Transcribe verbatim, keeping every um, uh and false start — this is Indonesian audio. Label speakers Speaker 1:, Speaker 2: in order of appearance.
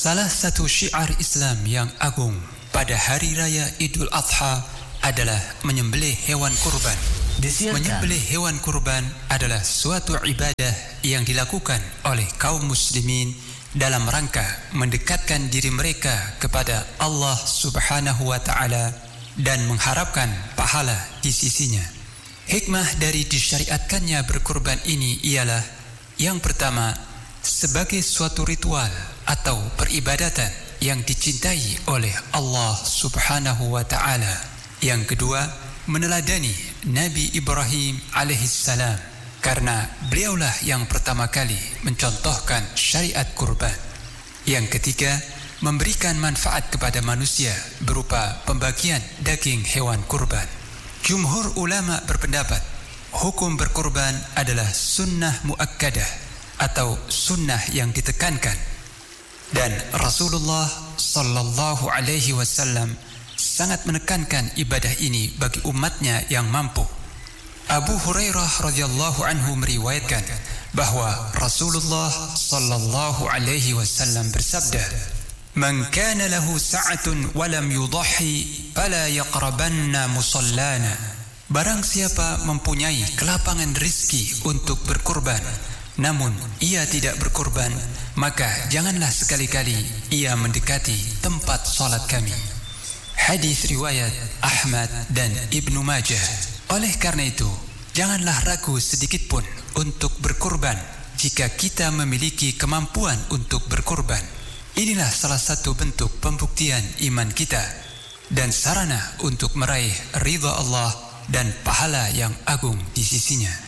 Speaker 1: Salah satu syiar Islam yang agung pada hari raya Idul Adha adalah menyembelih hewan kurban. Menyembelih hewan kurban adalah suatu ibadah yang dilakukan oleh kaum muslimin dalam rangka mendekatkan diri mereka kepada Allah Subhanahu wa ta'ala dan mengharapkan pahala di sisinya. Hikmah dari disyariatkannya berkurban ini ialah, yang pertama, sebagai suatu ritual atau peribadatan yang dicintai oleh Allah Subhanahu wa ta'ala. Yang kedua, meneladani Nabi Ibrahim alaihissalam, karena beliaulah yang pertama kali mencontohkan syariat kurban. Yang ketiga, memberikan manfaat kepada manusia berupa pembagian daging hewan kurban. Jumhur ulama berpendapat hukum berkurban adalah sunnah muakkadah atau sunnah yang ditekankan, dan Rasulullah sallallahu alaihi wasallam sangat menekankan ibadah ini bagi umatnya yang mampu. Abu Hurairah radhiyallahu anhu meriwayatkan bahwa Rasulullah sallallahu alaihi wasallam bersabda, "Man kana lahu sa'atun wa lam yudhi fala yaqrabanna musallana." Barang siapa mempunyai kelapangan rizki untuk berkurban, namun ia tidak berkurban, maka janganlah sekali-kali ia mendekati tempat salat kami. Hadis riwayat Ahmad dan Ibnu Majah. Oleh karena itu, janganlah ragu sedikit pun untuk berkurban jika kita memiliki kemampuan untuk berkurban. Inilah salah satu bentuk pembuktian iman kita dan sarana untuk meraih ridha Allah dan pahala yang agung di sisinya.